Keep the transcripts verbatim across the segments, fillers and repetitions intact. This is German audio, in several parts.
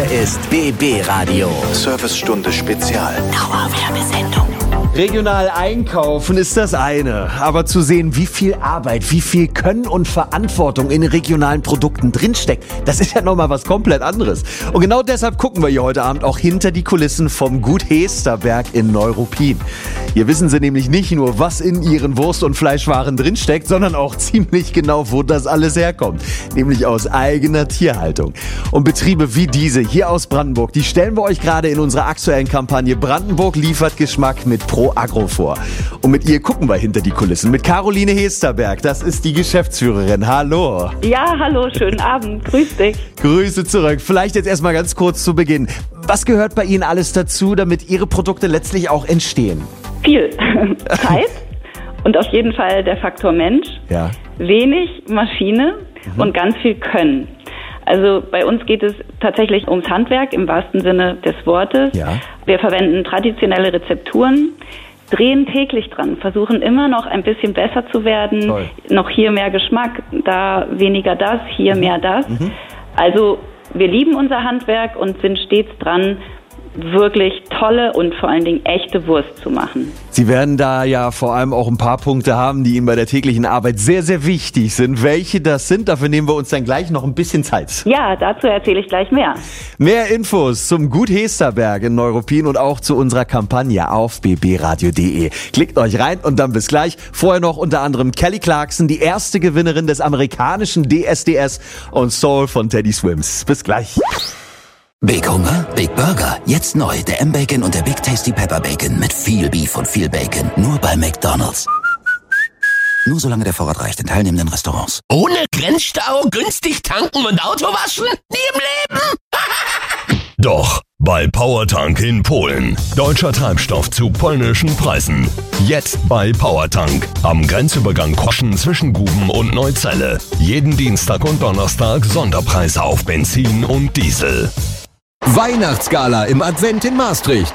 ist B B Radio. Servicestunde Spezial. Dauerwerbesendung. Regional einkaufen ist das eine, aber zu sehen, wie viel Arbeit, wie viel Können und Verantwortung in regionalen Produkten drinsteckt, das ist ja nochmal was komplett anderes. Und genau deshalb gucken wir hier heute Abend auch hinter die Kulissen vom Gut Hesterberg in Neuruppin. Hier wissen Sie nämlich nicht nur, was in Ihren Wurst- und Fleischwaren drinsteckt, sondern auch ziemlich genau, wo das alles herkommt. Nämlich aus eigener Tierhaltung. Und Betriebe wie diese hier aus Brandenburg, die stellen wir euch gerade in unserer aktuellen Kampagne Brandenburg liefert Geschmack mit Pro Agro vor. Und mit ihr gucken wir hinter die Kulissen. Mit Caroline Hesterberg, das ist die Geschäftsführerin. Hallo. Ja, hallo, schönen Abend. Grüß dich. Grüße zurück. Vielleicht jetzt erstmal ganz kurz zu Beginn. Was gehört bei Ihnen alles dazu, damit Ihre Produkte letztlich auch entstehen? Viel Zeit und auf jeden Fall der Faktor Mensch. Ja. Wenig Maschine mhm. und ganz viel Können. Also bei uns geht es tatsächlich ums Handwerk im wahrsten Sinne des Wortes. Ja. Wir verwenden traditionelle Rezepturen, drehen täglich dran, versuchen immer noch ein bisschen besser zu werden. Toll. Noch hier mehr Geschmack, da weniger das, hier mhm. mehr das. Mhm. Also wir lieben unser Handwerk und sind stets dran, wirklich tolle und vor allen Dingen echte Wurst zu machen. Sie werden da ja vor allem auch ein paar Punkte haben, die Ihnen bei der täglichen Arbeit sehr, sehr wichtig sind. Welche das sind, dafür nehmen wir uns dann gleich noch ein bisschen Zeit. Ja, dazu erzähle ich gleich mehr. Mehr Infos zum Gut Hesterberg in Neuruppin und auch zu unserer Kampagne auf b b radio punkt d e. Klickt euch rein und dann bis gleich. Vorher noch unter anderem Kelly Clarkson, die erste Gewinnerin des amerikanischen D S D S und Soul von Teddy Swims. Bis gleich. Big Hunger? Big Burger. Jetzt neu. Der M-Bacon und der Big Tasty Pepper Bacon mit viel Beef und viel Bacon. Nur bei McDonald's. Nur solange der Vorrat reicht in teilnehmenden Restaurants. Ohne Grenzstau, günstig tanken und Auto waschen? Nie im Leben! Doch, bei Powertank in Polen. Deutscher Treibstoff zu polnischen Preisen. Jetzt bei Powertank. Am Grenzübergang Koschen zwischen Guben und Neuzelle. Jeden Dienstag und Donnerstag Sonderpreise auf Benzin und Diesel. Weihnachtsgala im Advent in Maastricht.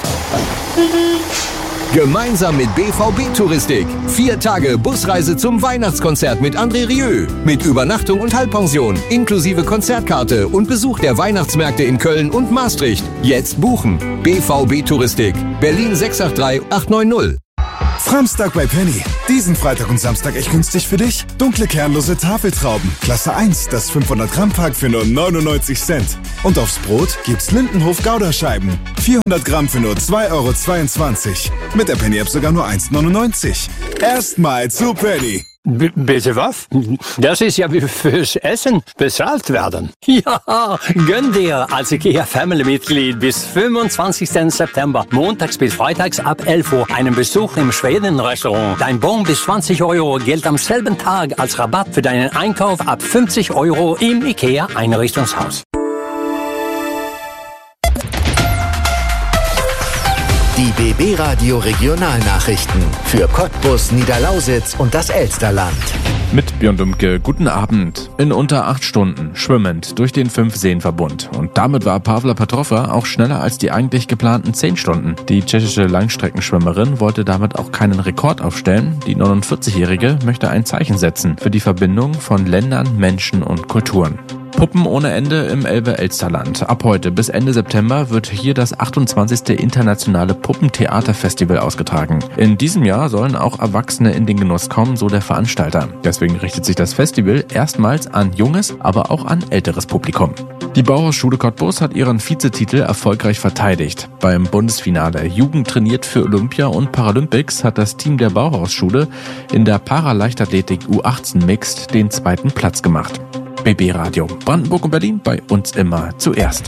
Gemeinsam mit B V B Touristik. Vier Tage Busreise zum Weihnachtskonzert mit André Rieu. Mit Übernachtung und Halbpension, inklusive Konzertkarte und Besuch der Weihnachtsmärkte in Köln und Maastricht. Jetzt buchen. B V B Touristik. Berlin sechs acht drei acht neun null. Framstag bei Penny. Diesen Freitag und Samstag echt günstig für dich. Dunkle kernlose Tafeltrauben. Klasse eins, das fünfhundert Gramm Pack für nur neunundneunzig Cent. Und aufs Brot gibt's Lindenhof Gouda-Scheiben. vierhundert Gramm für nur zwei Euro zweiundzwanzig. Mit der Penny-App sogar nur eins neunundneunzig. Erstmal zu Penny. B- bitte was? Das ist ja wie fürs Essen bezahlt werden. Ja, gönn dir als IKEA Family-Mitglied bis fünfundzwanzigsten September, montags bis freitags ab elf Uhr, einen Besuch im Schweden-Restaurant. Dein Bon bis zwanzig Euro gilt am selben Tag als Rabatt für deinen Einkauf ab fünfzig Euro im IKEA Einrichtungshaus. Die B B Radio Regionalnachrichten für Cottbus, Niederlausitz und das Elsterland. Mit Björn Dumke, guten Abend. In unter acht Stunden schwimmend durch den Fünf-Seen-Verbund. Und damit war Pavla Petrova auch schneller als die eigentlich geplanten zehn Stunden. Die tschechische Langstreckenschwimmerin wollte damit auch keinen Rekord aufstellen. Die neunundvierzigjährige möchte ein Zeichen setzen für die Verbindung von Ländern, Menschen und Kulturen. Puppen ohne Ende im Elbe-Elsterland. Ab heute bis Ende September wird hier das achtundzwanzigste internationale Puppentheaterfestival ausgetragen. In diesem Jahr sollen auch Erwachsene in den Genuss kommen, so der Veranstalter. Deswegen richtet sich das Festival erstmals an junges, aber auch an älteres Publikum. Die Bauhausschule Cottbus hat ihren Vizetitel erfolgreich verteidigt. Beim Bundesfinale Jugend trainiert für Olympia und Paralympics hat das Team der Bauhausschule in der Paraleichtathletik U achtzehn Mixed den zweiten Platz gemacht. B B Radio Brandenburg und Berlin, bei uns immer zuerst.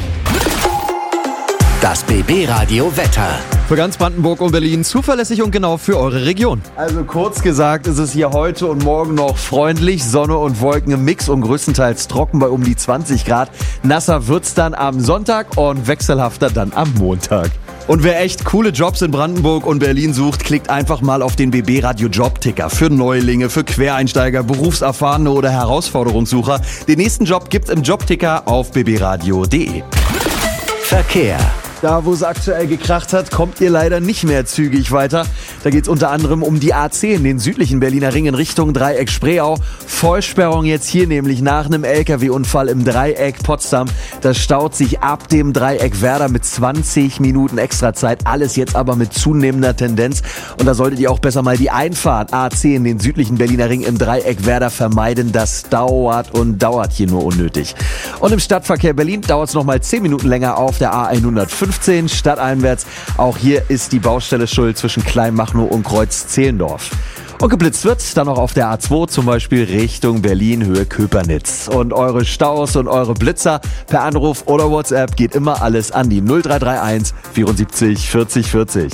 Das B B Radio Wetter. Für ganz Brandenburg und Berlin zuverlässig und genau für eure Region. Also kurz gesagt ist es hier heute und morgen noch freundlich. Sonne und Wolken im Mix und größtenteils trocken bei um die zwanzig Grad. Nasser wird's dann am Sonntag und wechselhafter dann am Montag. Und wer echt coole Jobs in Brandenburg und Berlin sucht, klickt einfach mal auf den B B Radio Jobticker. Für Neulinge, für Quereinsteiger, Berufserfahrene oder Herausforderungssucher. Den nächsten Job gibt's im Jobticker auf b b radio punkt d e. Verkehr. Da, wo es aktuell gekracht hat, kommt ihr leider nicht mehr zügig weiter. Da geht es unter anderem um die A zehn, den südlichen Berliner Ring in Richtung Dreieck Spreeau. Vollsperrung jetzt hier nämlich nach einem L K W-Unfall im Dreieck Potsdam. Das staut sich ab dem Dreieck Werder mit zwanzig Minuten Extrazeit. Alles jetzt aber mit zunehmender Tendenz. Und da solltet ihr auch besser mal die Einfahrt A zehn, den südlichen Berliner Ring im Dreieck Werder vermeiden. Das dauert und dauert hier nur unnötig. Und im Stadtverkehr Berlin dauert es nochmal zehn Minuten länger auf der A hundertfünfzehn stadteinwärts. Auch hier ist die Baustelle schuld zwischen Kleinmachnow und Kreuz-Zehlendorf. Und geblitzt wird dann noch auf der A zwei, zum Beispiel Richtung Berlin, Höhe Köpernitz. Und eure Staus und eure Blitzer per Anruf oder WhatsApp geht immer alles an die null drei drei eins vierundsiebzig vierzig vierzig.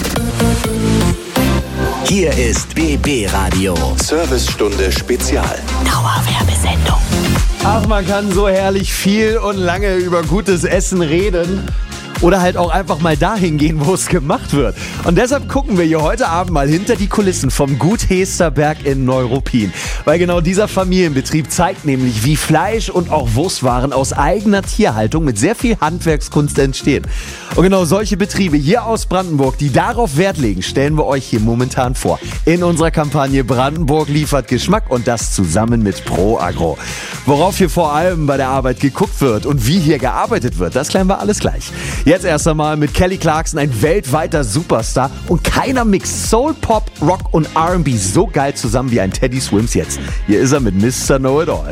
Hier ist B B Radio. Servicestunde Spezial. Dauerwerbesendung. Ach, man kann so herrlich viel und lange über gutes Essen reden. Oder halt auch einfach mal dahin gehen, wo es gemacht wird. Und deshalb gucken wir hier heute Abend mal hinter die Kulissen vom Gut Hesterberg in Neuruppin. Weil genau dieser Familienbetrieb zeigt nämlich, wie Fleisch und auch Wurstwaren aus eigener Tierhaltung mit sehr viel Handwerkskunst entstehen. Und genau solche Betriebe hier aus Brandenburg, die darauf Wert legen, stellen wir euch hier momentan vor. In unserer Kampagne Brandenburg liefert Geschmack und das zusammen mit Pro Agro. Worauf hier vor allem bei der Arbeit geguckt wird und wie hier gearbeitet wird, das klären wir alles gleich. Jetzt erst einmal mit Kelly Clarkson, ein weltweiter Superstar. Und keiner mixt Soul, Pop, Rock und R and B so geil zusammen wie ein Teddy Swims jetzt. Hier ist er mit Mister Know It All.